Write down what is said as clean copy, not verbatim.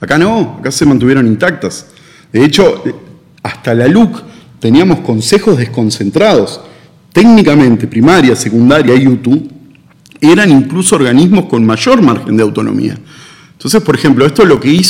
Acá no, acá se mantuvieron intactas. De hecho, hasta la LUC teníamos consejos desconcentrados. Técnicamente, primaria, secundaria y UTU eran incluso organismos con mayor margen de autonomía. Entonces, por ejemplo, esto lo que hizo